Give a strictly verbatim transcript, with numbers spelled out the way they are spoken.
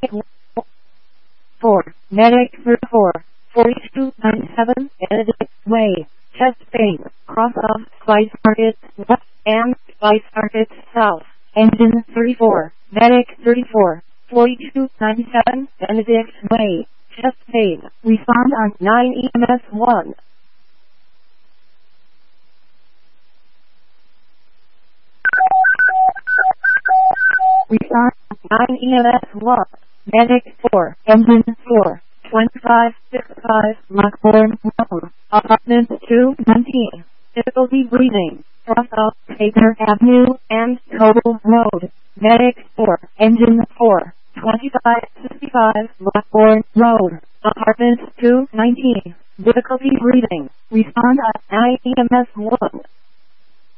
four, Medic thirty-four, forty-two ninety-seven, Edit Way, chest pain, cross off, Spice Market West, and Spice Market South, Engine thirty-four, Medic thirty-four, forty-two ninety-seven, Benedict Way, chest pain, respond on nine E M S one. Respond nine E M S one, Medic four, Engine four, twenty-five sixty-five, Lockbourne Road, Apartment two nineteen, difficulty breathing, cross off Paper Avenue and Total Road, Medic four, Engine four, twenty-five sixty-five, Lockbourne Road, Apartment two nineteen, difficulty breathing, respond at nine E M S one.